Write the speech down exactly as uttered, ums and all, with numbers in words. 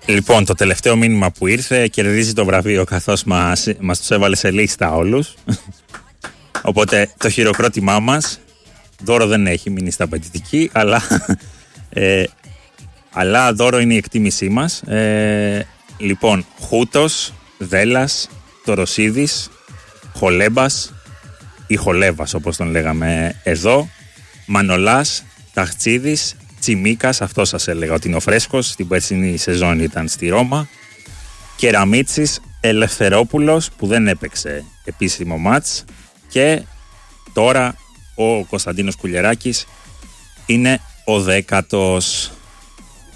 Λοιπόν, το τελευταίο μήνυμα που ήρθε κερδίζει το βραβείο, καθώς μας, μας τους έβαλε σε λίστα όλους. Οπότε το χειροκρότημά μας, δώρο δεν έχει μείνει στα απαιτητική, αλλά, ε, αλλά δώρο είναι η εκτίμησή μας. Ε, λοιπόν, Χούτος, Δέλλας, Τοροσίδης, Χολέμπας ή Χολέβας όπως τον λέγαμε εδώ, Μανολάς, Ταχτσίδης, Τσιμίκας, αυτό σας έλεγα ότι είναι ο φρέσκος, στην περσινή σεζόν ήταν στη Ρώμα, Κεραμίτσης, Ελευθερόπουλος που δεν έπαιξε επίσημο μάτς και τώρα ο Κωνσταντίνος Κουλιεράκης είναι ο δέκατος.